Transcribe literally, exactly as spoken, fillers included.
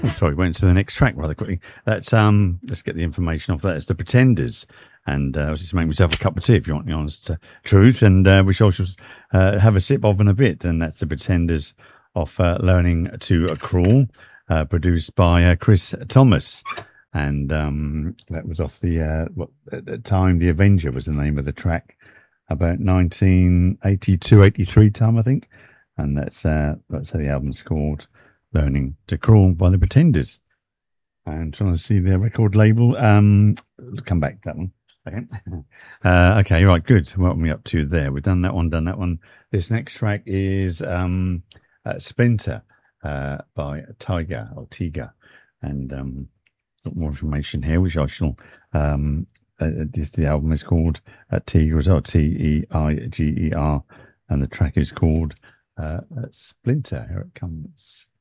Oh, sorry, went to the next track rather quickly. That's um, let's get the information off that. It's the Pretenders, and uh, I was just making myself a cup of tea, if you want the honest uh, truth, and uh, which I shall uh, have a sip of in a bit. And that's the Pretenders of uh, Learning to Crawl, uh, produced by uh, Chris Thomas, and um, that was off the uh, what at the time the Avenger was the name of the track, about nineteen eighty-two, eighty-three time I think, and that's uh, that's how the album's called. Learning to Crawl by the Pretenders. And trying to see their record label. Um, come back to that one. Okay. uh, okay, right, good. What are we up to there? We've done that one, done that one. This next track is um, uh, Splinter uh, by Tiger or Tiga. And um, got more information here, which I shall. Um, uh, this, the album is called uh, Tiger as well, T E I G E R. And the track is called uh, uh, Splinter. Here it comes.